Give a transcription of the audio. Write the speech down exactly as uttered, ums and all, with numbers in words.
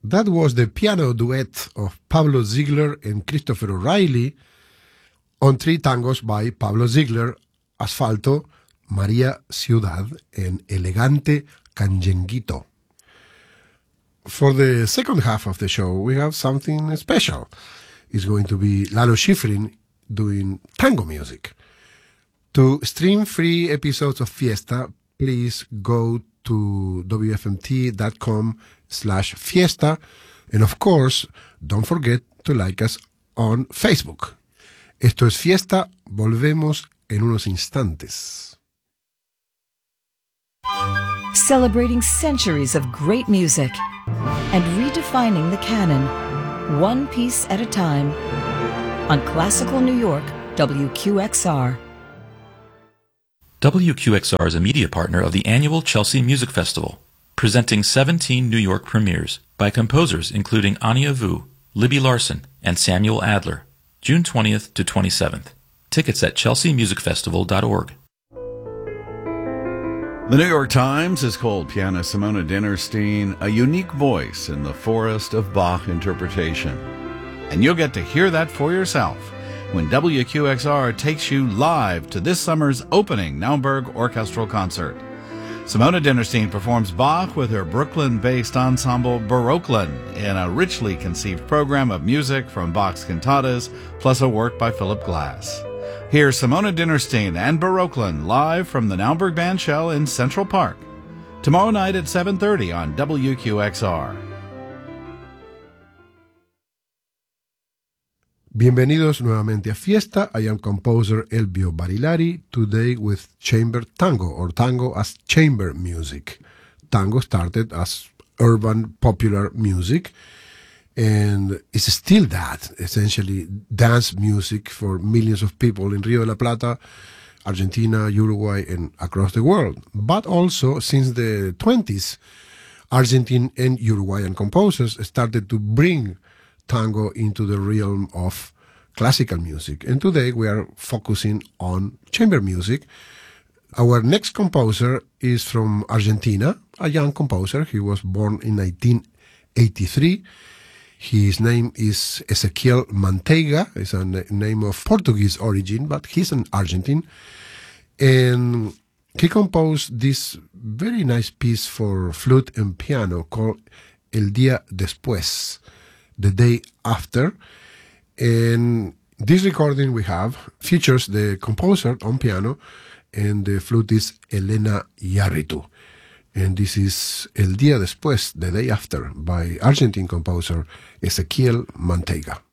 That was the piano duet of Pablo Ziegler and Christopher O'Reilly on three tangos by Pablo Ziegler, Asfalto, María Ciudad, and Elegante Canyenguito. For the second half of the show, we have something special. It's going to be Lalo Schifrin doing tango music. To stream free episodes of Fiesta, please go to w f m t dot com slash fiesta. And of course, don't forget to like us on Facebook. Esto es Fiesta. Volvemos en unos instantes. Celebrating centuries of great music and redefining the canon, one piece at a time, on Classical New York, W Q X R. W Q X R is a media partner of the annual Chelsea Music Festival, presenting seventeen New York premieres by composers including Anya Vu, Libby Larsen, and Samuel Adler, June twentieth to twenty-seventh. Tickets at chelsea music festival dot org. The New York Times has called pianist Simona Dinnerstein a unique voice in the forest of Bach interpretation. And you'll get to hear that for yourself when W Q X R takes you live to this summer's opening Naumburg Orchestral Concert. Simona Dinnerstein performs Bach with her Brooklyn-based ensemble Baroqueland in a richly conceived program of music from Bach's cantatas, plus a work by Philip Glass. Here's Simona Dinnerstein and Baroqueland live from the Naumburg Bandshell in Central Park. Tomorrow night at seven thirty on W Q X R. Bienvenidos nuevamente a Fiesta. I am composer Elbio Barilari, today with chamber tango, or tango as chamber music. Tango started as urban popular music, and it's still that, essentially dance music for millions of people in Rio de la Plata, Argentina, Uruguay, and across the world. But also, since the twenties, Argentine and Uruguayan composers started to bring tango into the realm of classical music. And today we are focusing on chamber music. Our next composer is from Argentina, a young composer. He was born in nineteen eighty-three. His name is Ezequiel Manteiga. It's a na- name of Portuguese origin, but he's an Argentine. And he composed this very nice piece for flute and piano called El Día Después, the day after. And this recording we have features the composer on piano, and the flute is Elena Yarritu. And this is El Día Después, the day after, by Argentine composer Ezequiel Manteiga.